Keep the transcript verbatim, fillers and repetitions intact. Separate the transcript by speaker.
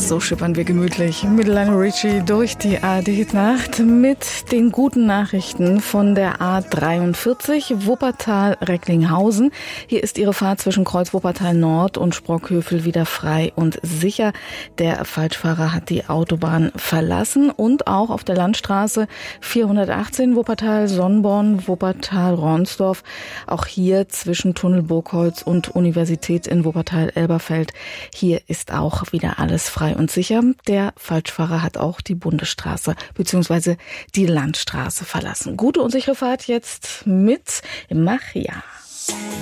Speaker 1: So schippern wir gemütlich mit Lionel Richie durch die A R D-Nacht mit den guten Nachrichten von der A dreiundvierzig Wuppertal-Recklinghausen. Hier ist Ihre Fahrt zwischen Kreuz Wuppertal Nord und Sprockhövel wieder frei und sicher. Der Falschfahrer hat die Autobahn verlassen und auch auf der Landstraße vierhundertachtzehn Wuppertal-Sonnborn, Wuppertal-Ronsdorf. Auch hier zwischen Tunnel Burgholz und Universität in Wuppertal-Elberfeld. Hier ist auch wieder alles frei und sicher. Der Falschfahrer hat auch die Bundesstraße bzw. die Landstraße verlassen. Gute und sichere Fahrt jetzt mit Machia.